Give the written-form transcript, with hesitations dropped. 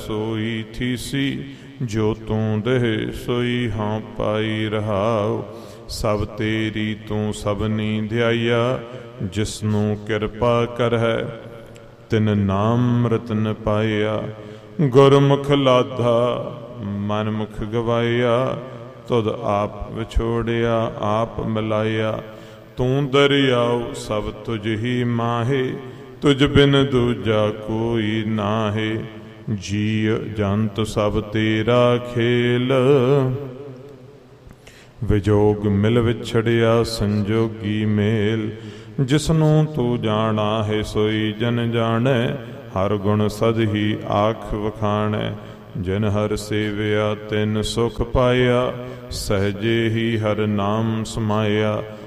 ਸੋਈ ਥੀਸੀ, ਜੋ ਤੂੰ ਦੇਹ ਸੋਈ ਹਾਂ ਪਾਈ ਰਹਾਉ। ਸਭ ਤੇਰੀ ਤੂੰ ਸਭਨੀ ਧਿਆਇਆ, ਜਿਸਨੂੰ ਕਿਰਪਾ ਕਰਹਿ ਤਿਨ ਨਾਮ ਰਤਨ ਪਾਇਆ। ਗੁਰਮੁਖ ਲਾਧਾ ਮਨ ਮੁਖ ਗਵਾਇਆ, ਤੁਧ ਆਪ ਵਿਛੋੜਿਆ ਆਪ ਮਿਲਾਇਆ। ਤੂੰ ਦਰਿਆਉ ਸਭ ਤੁਝ ਹੀ ਮਾਹੇ, ਤੁਝ ਬਿਨ ਦੂਜਾ ਕੋਈ ਨਾਹੇ। ਜੀਅ ਜੰਤ ਸਭ ਤੇਰਾ ਖੇਲ, ਵਿਜੋਗ ਮਿਲ ਵਿਛੜਿਆ ਸੰਜੋਗੀ ਮੇਲ। ਜਿਸਨੂੰ ਤੂੰ ਜਾਣਾ ਹੈ ਸੋਈ ਜਨ ਜਾਣੈ, ਹਰ ਗੁਣ ਸਦ ਹੀ ਆਖ ਵਖਾਣੈ। ਜਿਨ ਹਰ ਸੇਵਿਆ ਤਿਨ ਸੁਖ ਪਾਇਆ, ਸਹਜੇ ਹੀ ਹਰ ਨਾਮ ਸਮਾਇਆ।